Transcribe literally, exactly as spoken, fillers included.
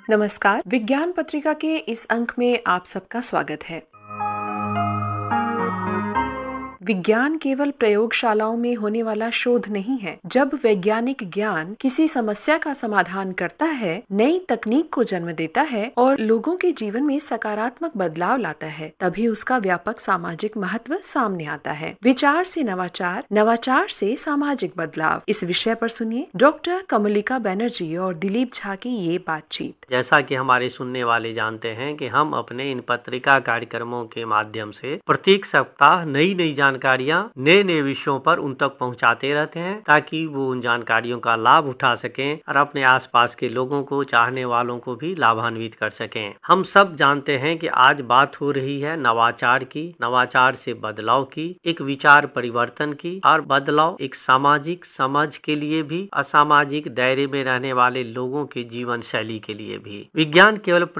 नमस्कार। विज्ञान पत्रिका के इस अंक में आप सबका स्वागत है। विज्ञान केवल प्रयोगशालाओं में होने वाला शोध नहीं है। जब वैज्ञानिक ज्ञान किसी समस्या का समाधान करता है, नई तकनीक को जन्म देता है और लोगों के जीवन में सकारात्मक बदलाव लाता है, तभी उसका व्यापक सामाजिक महत्व सामने आता है। विचार से नवाचार, नवाचार से सामाजिक बदलाव। इस विषय पर सुनिए डॉक्टर कमलिका बनर्जी और दिलीप झा की ये बातचीत। जैसा कि हमारे सुनने वाले जानते हैं कि हम अपने इन पत्रिका कार्यक्रमों के माध्यम से प्रत्येक सप्ताह नई नई जानकारियां नए नए विषयों पर उन तक पहुंचाते रहते हैं, ताकि वो उन जानकारियों का लाभ उठा सकें और अपने आसपास के लोगों को, चाहने वालों को भी लाभान्वित कर सकें। हम सब जानते हैं कि आज बात हो रही है नवाचार की, नवाचार से बदलाव की, एक विचार परिवर्तन की, और बदलाव एक सामाजिक समझ के लिए भी, असामाजिक दायरे में रहने वाले लोगों के जीवन शैली के लिए भी। विज्ञान केवल